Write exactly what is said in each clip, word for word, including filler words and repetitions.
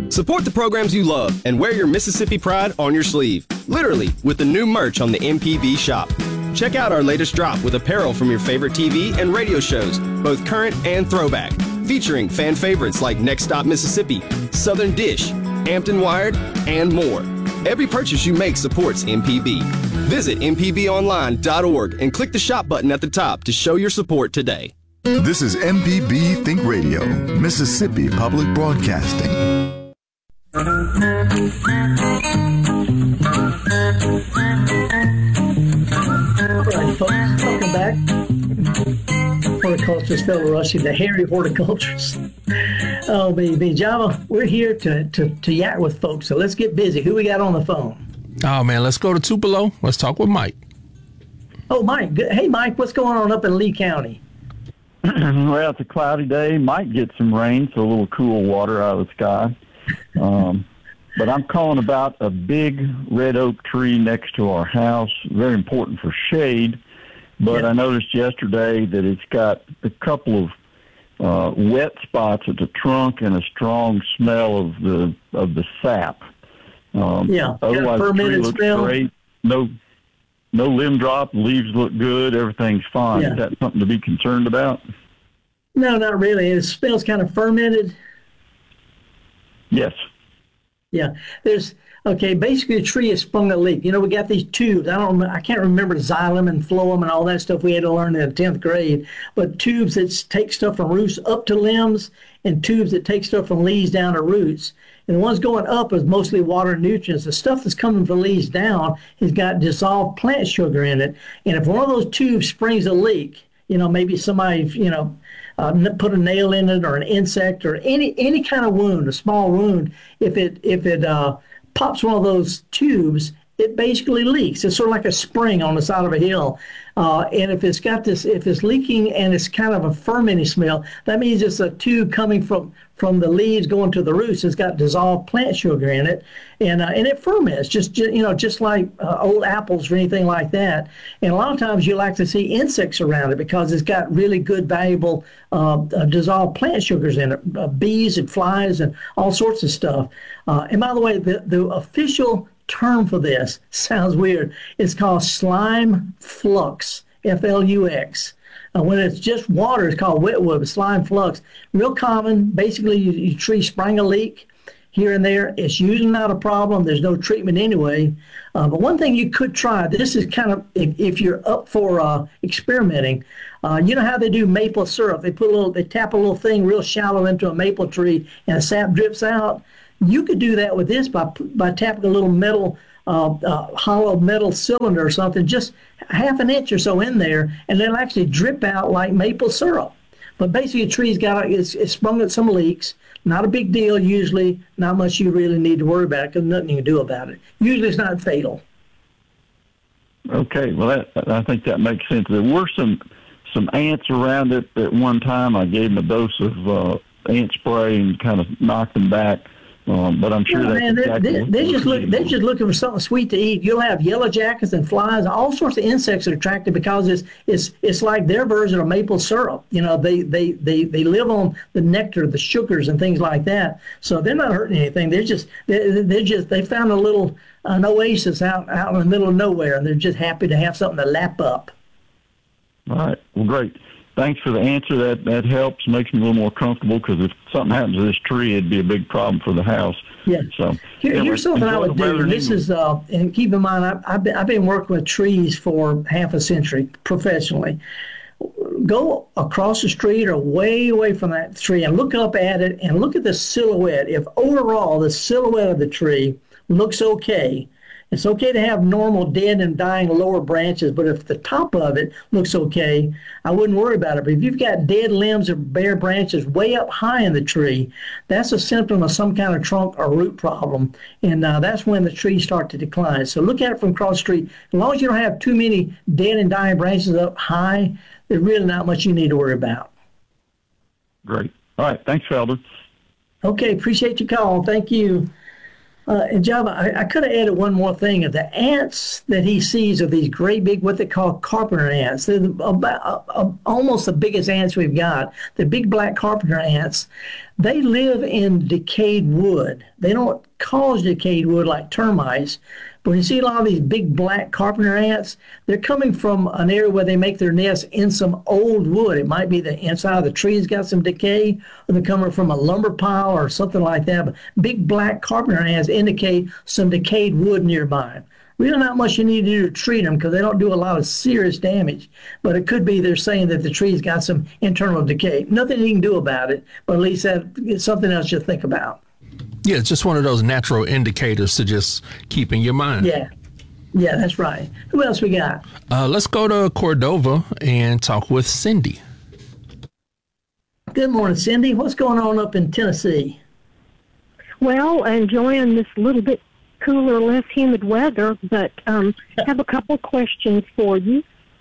Support the programs you love and wear your Mississippi pride on your sleeve. Literally, with the new merch on the M P B shop. Check out our latest drop with apparel from your favorite T V and radio shows, both current and throwback, featuring fan favorites like Next Stop Mississippi, Southern Dish, Hampton Wired, and more. Every purchase you make supports M P B. Visit m p b online dot org and click the shop button at the top to show your support today. This is M P B Think Radio, Mississippi Public Broadcasting. All right, folks, welcome back. Horticulturist Phil Rushing, the hairy horticulturist. Oh, baby, Java, we're here to, to, to yak with folks, so let's get busy. Who we got on the phone? Oh, man, let's go to Tupelo. Let's talk with Mike. Oh, Mike. Good. Hey, Mike, what's going on up in Lee County? Well, it's a cloudy day. Might get some rain, so a little cool water out of the sky. Um, but I'm calling about a big red oak tree next to our house. Very important for shade. But yeah. I noticed yesterday that it's got a couple of uh, wet spots at the trunk and a strong smell of the of the sap. Um, yeah, otherwise the tree looks smell. great. No, no limb drop. Leaves look good. Everything's fine. Yeah. Is that something to be concerned about? No, not really. It smells kind of fermented. Yes. Yeah. There's okay. Basically, the tree has sprung a leak. You know, we got these tubes. I don't. I can't remember xylem and phloem and all that stuff we had to learn in the tenth grade. But tubes that take stuff from roots up to limbs, and tubes that take stuff from leaves down to roots. And the ones going up is mostly water and nutrients. The stuff that's coming from leaves down has got dissolved plant sugar in it. And if one of those tubes springs a leak, you know, maybe somebody, you know, uh, put a nail in it or an insect or any any kind of wound, a small wound, if it if it uh, pops one of those tubes, it basically leaks. It's sort of like a spring on the side of a hill. Uh, and if it's got this, if it's leaking and it's kind of a fermenting smell, that means it's a tube coming from, from the leaves going to the roots. It's got dissolved plant sugar in it, and uh, and it ferments, just, just you know, just like uh, old apples or anything like that. And a lot of times you like to see insects around it because it's got really good, valuable uh, uh, dissolved plant sugars in it, uh, bees and flies and all sorts of stuff. Uh, and by the way, the, the official term for this sounds weird. It's called slime flux, F L U X. Uh, when it's just water, it's called wetwood, but slime flux. Real common. Basically, you, you tree sprang a leak here and there. It's usually not a problem. There's no treatment anyway. Uh, but one thing you could try, this is kind of, if, if you're up for uh, experimenting, uh, you know how they do maple syrup? They put a little, they tap a little thing real shallow into a maple tree and the sap drips out. You could do that with this by by tapping a little metal, uh, uh, hollow metal cylinder or something, just half an inch or so in there, and it'll actually drip out like maple syrup. But basically, a tree's got it's, it's sprung at some leaks. Not a big deal usually. Not much you really need to worry about because nothing you can do about it. Usually, it's not fatal. Okay, well, that, I think that makes sense. There were some some ants around it at one time. I gave them a dose of uh, ant spray and kind of knocked them back. Um, but I'm sure yeah, that's man, exactly they, they, they just look. They're just looking for something sweet to eat. You'll have yellow jackets and flies, all sorts of insects that are attracted because it's it's it's like their version of maple syrup. You know, they they they they live on the nectar, the sugars, and things like that. So they're not hurting anything. They're just they they just they found a little an oasis out out in the middle of nowhere, and they're just happy to have something to lap up. All right. Well, great. Thanks for the answer. That that helps, makes me a little more comfortable because if something happens to this tree, it'd be a big problem for the house. Yeah. So Here, anyway, here's something I would do. And this anyway. is, uh, and keep in mind, I, I've, been, I've been working with trees for half a century professionally. Go across the street or way away from that tree and look up at it and look at the silhouette. If overall the silhouette of the tree looks okay, it's okay to have normal dead and dying lower branches, but if the top of it looks okay, I wouldn't worry about it. But if you've got dead limbs or bare branches way up high in the tree, that's a symptom of some kind of trunk or root problem, and uh, that's when the trees start to decline. So look at it from across the street. As long as you don't have too many dead and dying branches up high, there's really not much you need to worry about. Great. All right. Thanks, Felder. Okay. Appreciate your call. Thank you. Uh, and Java, I, I could have added one more thing. The ants that he sees are these great big, what they call carpenter ants. They're the, about, uh, uh, almost the biggest ants we've got. The big black carpenter ants. they live in decayed wood. They don't cause decayed wood like termites. But when you see a lot of these big black carpenter ants, they're coming from an area where they make their nests in some old wood. It might be the inside of the tree's got some decay, or they're coming from a lumber pile or something like that. But big black carpenter ants indicate some decayed wood nearby. Really not much you need to do to treat them because they don't do a lot of serious damage. But it could be they're saying that the tree's got some internal decay. Nothing you can do about it, but at least that, it's something else you think about. Yeah, it's just one of those natural indicators to just keep in your mind. Yeah. Yeah, that's right. Who else we got? Uh, let's go to Cordova and talk with Cindy. Good morning, Cindy. What's going on up in Tennessee? Well, enjoying this little bit cooler, less humid weather, but um, have a couple questions for you.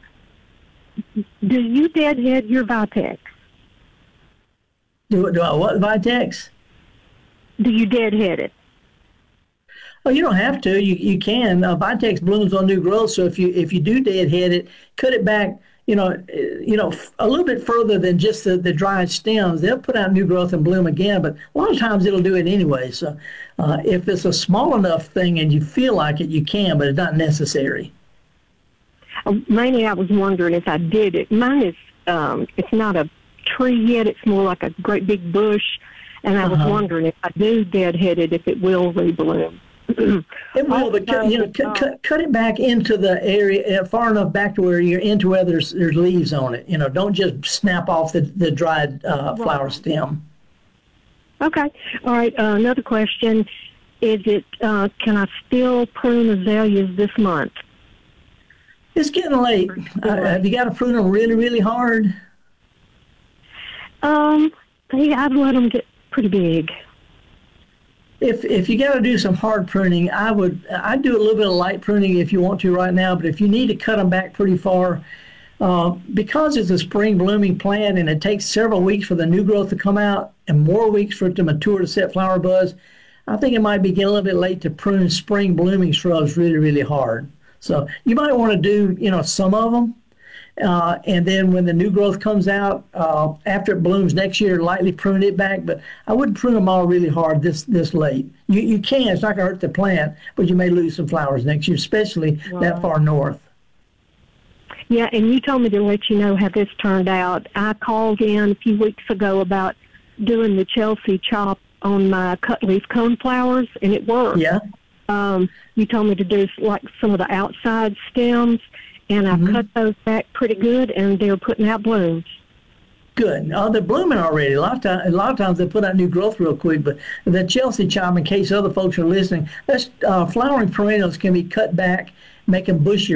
Do you deadhead your Vitex? Do, do I what, Vitex? Do you deadhead it? Oh, you don't have to. You you can. Uh, Vitex blooms on new growth, so if you if you do deadhead it, cut it back, you know, uh, you know, a little bit further than just the, the dried stems. They'll put out new growth and bloom again, but a lot of times it'll do it anyway. So uh, if it's a small enough thing and you feel like it, you can, but it's not necessary. Uh, mainly, I was wondering if I did it. Mine is um, it's not a tree yet; it's more like a great big bush. And I was uh-huh. wondering if I do deadhead it, if it will rebloom. It will, but cut, you know, cut, cut, cut it back into the area far enough back to where you're into where there's there's leaves on it. You know, don't just snap off the the dried uh, flower stem. Okay. All right. Uh, another question: Is it uh, can I still prune azaleas this month? It's getting late. Uh, have you got to prune them really, really hard? Um, I'd let them get pretty big. If if you got to do some hard pruning, I would I'd do a little bit of light pruning if you want to right now. But if you need to cut them back pretty far, uh, because it's a spring blooming plant and it takes several weeks for the new growth to come out and more weeks for it to mature to set flower buds, I think it might be getting a little bit late to prune spring blooming shrubs really really hard. So you might want to do you know some of them. Uh, and then when the new growth comes out, uh, after it blooms next year, lightly prune it back. But I wouldn't prune them all really hard this this late. You you can. It's not going to hurt the plant, but you may lose some flowers next year, especially wow. that far north. Yeah, and you told me to let you know how this turned out. I called in a few weeks ago about doing the Chelsea chop on my cut leaf coneflowers, and it worked. Yeah. Um, you told me to do like some of the outside stems. And I mm-hmm. cut those back pretty good, and they're putting out blooms. Good. Oh, they're blooming already. A lot of times, a lot of times they put out new growth real quick. But the Chelsea chop, in case other folks are listening, that's uh, flowering perennials can be cut back, make them bushier.